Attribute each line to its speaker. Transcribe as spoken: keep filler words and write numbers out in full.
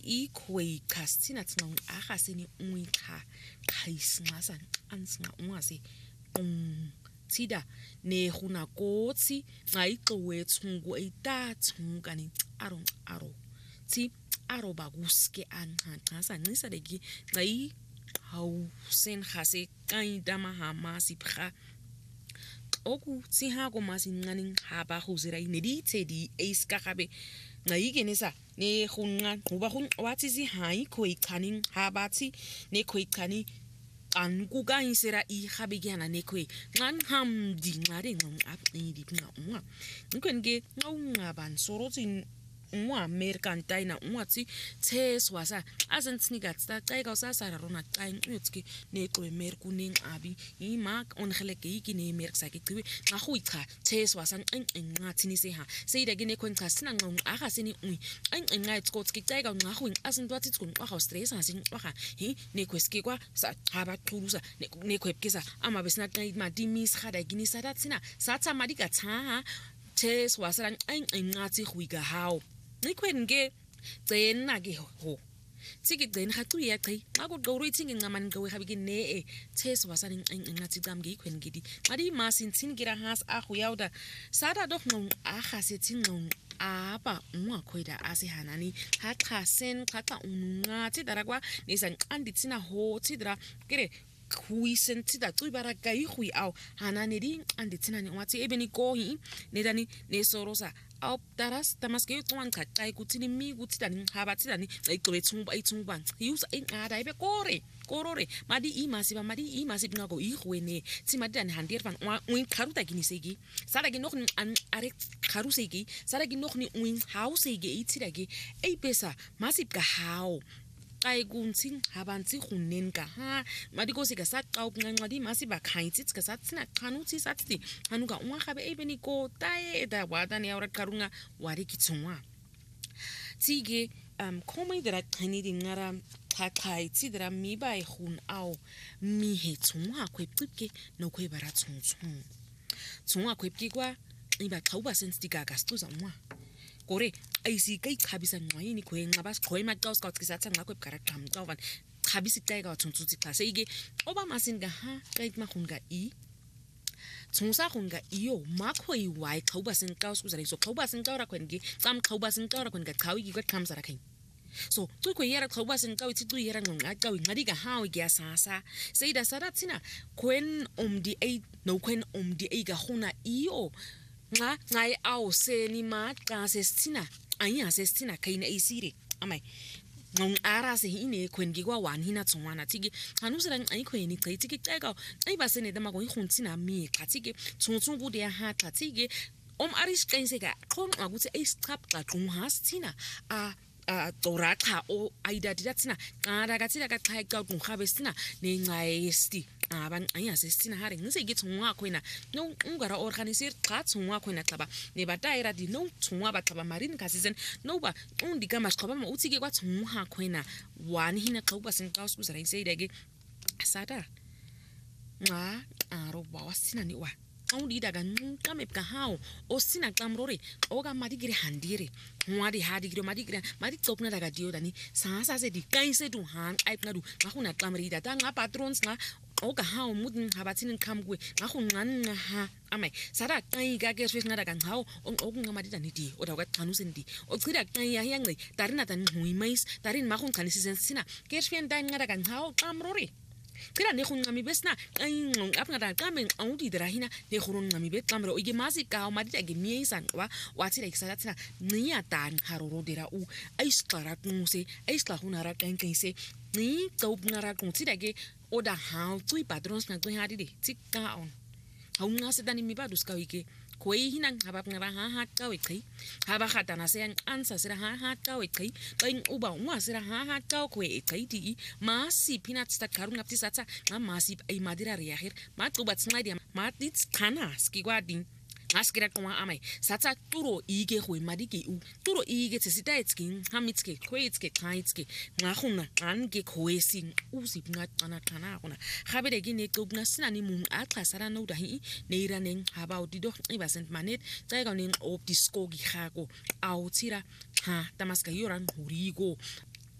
Speaker 1: ikhwe khasina tsang aga seni ungwi kha khaisnga san ansnga ungase um tsida ne khuna kotsi ngai qowetsungu eitatsunga ni aro aro tsi aro baguske an khasa nisa degi ngai hau sen khase kai dama hama sipkha oku tsi ha go masin ngani haba khuzira inedi tsedi eiska gabe ngai genesa ne khunga uba khun watsi si hai khoi khaning habatsi ne khoi khani an kuga insera I gabe gana ne khoi ngan ham di ngare ngam apni di nga unga nkenge ngaunga ban sorotsin unwa merkantaina unwatsi tses wasa azentsniga tsa qayga usasara rona qain uyotski ne qwe merkuning abi ima ongeleke iki ne merksaki qiwe ngahuicha tses wasa nqenqathini seha seyida ke ne khwencha sina nqong aga sini ui nqenqa itskotski qayga ngahuing asintwathi tskun qwa stress asin qwa hi ne kweski kwa sa haba qhulusa ne khwepkisa ama besina qai madimis khada gini sadatsina satsa madika tsa tses wasa nqenqathi khuiga hawo nikhwenge cena ke ho tsiki cena ga tuya qai xa go qoro itsinge ngamani qwe gabe ke ne tses wasani nqenqathi qamge ikhwenge di madi masintsini kira has a go yauda sada do ngong a ga setsinqong apa ungakhweda asihanani ha cha sen khatha ununga tsidara kwa nisanqanditsina ho tsidra kire khuisen tsida tsibara kai khui au hanane di anditsina ni watsi ebeni ko hi nedani ne sorosa au taras tamaske tswan khakai kutsini mi kutsitani habatsitani ayqwetsungu ayitsungba yusa ingada ibe kore korore madi imasi ba madi imasi ngako ihwene tsimadani handir van win kharuta ginisegi sara gi noch an are kharusegi sara gi noch ni win hausegi itsirage ei pesa masip ka hao kai kuntsing habantsi khunnen ka ha madiko se ka sa qau nqanqadi masi ba khaitsi tska sa tsina qhanutsi sa tsi hanuka unga gabe ebeni ko tae da wada ne aura karunga wari kitsungwa tsige um komai dra khani dingara tha khaitsi dra mi bai khun au mi he tsungwa khwepqike no khwebara tsungtsung tsungwa khwepki kwa iba qhauba senstika ka stuza mwa kore ayisi kai khabisa ngwayini khwenqa bas khoima xa uska tsikisatsa ngakho ebgara qhamxa van khabisi xayeka wathuntsutsi xa seyike oba masinga ha kai makhunga I tsungsa khunga iyo makho iwai qhauba sinqa uskuzala so qhauba sinqa ra khwengi xam qhauba sinqa ra khwenga qhawi ki qhamsa ra khain so tsukho yera qhauba sinqa uthi tsu yera ngqa qawi ngadi ka hawo kya sasa seyida saratsina khwen umdi ei no khwen umdi ei ga khuna iyo nga ngai au seni ma ka sestina anya sestina kaina isire amai ngong ara se hine khwengi kwa wan hina tsongwana tiki hanusira ngai khweni qai tiki xeka ai basene dama go ikhuntsina mi qatsike tsontsungu de ha qatsike om arish qaiseka khon akuthi isichap xa qumhastina a a torakha o aida ditatsina qara katsila ka qha xa qumkhabestina ne ngai sti aban ayase sina hare ngise gitsungwa khwena no ungara organizer xa tsungwa khwena xaba ne bataira di no tsungwa ba xaba marini kasisen no ba undika mashqaba ma utsike kwa tsungwa khwena wani hina xauba sinqa usuzara iseyideke sada nga aro ba wasina ni wa aundi daga nka mepka hao osina qamrore oga madigire handire ngwadi hadigire madigire madi tsopna daga dio dani sasa se di kaise du han aipnadu ngakuna qamri data nga patrons nga oga hao mudin habatsinin khamkwe ngakhunqanqa ha amai sara kai ga ke swes ngada kan hao okunga madida ni di oda ka xanuseni di ochida kai ya yangi tarina tan huimais tarin makhun khanisisen sina ke swien dan ngada kan hao qamrore kira ne khunga mi besna ai apngada kamen audi drahina ne khurun ngami bet kamro ige masi ka madida ge miesan wa watira iksatsina nia tan haroro dira u aiskara kunse aiskla hunara kan kaise ni taup ngara kunsida ge oda hau tui patrons na tui hadide tikka on haunga sedani mi badus ka wike koi hinang habap ngara ha ha ka wikai haba khatana sen ansa sira ha ha ka wikai kain uba unwa sira ha ha ka ko e kai di masi pinat sta karunga ptisatsa ma masi ai madira riahir ma tuba tsnaidia ma dit kana skigwadin askira kwa amai satsa turo ige khoi madike u turo ige tsita etskin hamitske khoitske khaitske ngakhuna ange khoesin usipnga kana kana khona khabere gine qubna sinani mung aqhasara no dahi neiraneng haba udido ibasent manet tsaiga ning op disco gi khako autsira ha tamaska yoran hurigo